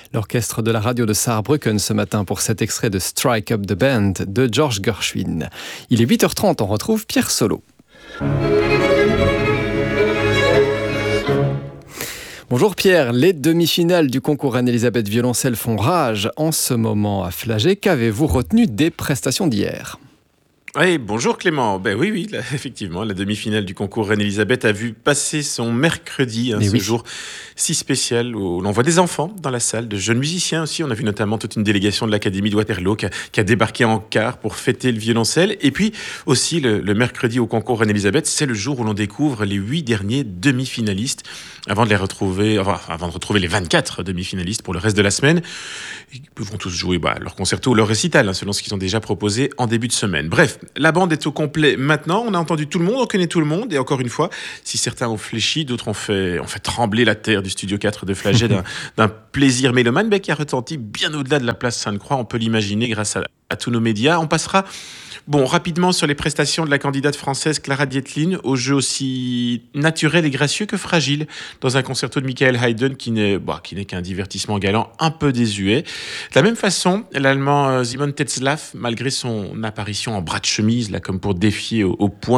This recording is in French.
L'orchestre de la radio de Saarbrücken ce matin pour cet extrait de Strike Up the Band de George Gershwin. Il est 8h30, on retrouve Pierre Solo. Bonjour Pierre, les demi-finales du concours Anne-Elisabeth Violoncelle font rage en ce moment à Flagey. Qu'avez-vous retenu des prestations d'hier ? Oui, bonjour Clément. Oui, là, effectivement, la demi-finale du concours Reine-Elisabeth a vu passer son mercredi, jour si spécial où l'on voit des enfants dans la salle, de jeunes musiciens aussi. On a vu notamment toute une délégation de l'Académie de Waterloo qui a débarqué en car pour fêter le violoncelle. Et puis aussi le mercredi au concours Reine-Elisabeth, c'est le jour où l'on découvre les 8 derniers demi-finalistes avant de retrouver les 24 demi-finalistes pour le reste de la semaine. Ils vont tous jouer leur concerto ou leur récital, selon ce qu'ils ont déjà proposé en début de semaine. Bref, la bande est au complet maintenant. On a entendu tout le monde, on connaît tout le monde. Et encore une fois, si certains ont fléchi, d'autres ont fait trembler la terre du Studio 4 de Flagey d'un plaisir mélomane qui a retenti bien au-delà de la place Sainte-Croix. On peut l'imaginer grâce à tous nos médias. On passera rapidement sur les prestations de la candidate française Clara Dietlin, au jeu aussi naturel et gracieux que fragile, dans un concerto de Michael Haydn qui n'est qu'un divertissement galant un peu désuet. De la même façon, l'Allemand Simon Tetzlaff, malgré son apparition en bras de chemise, comme pour défier au point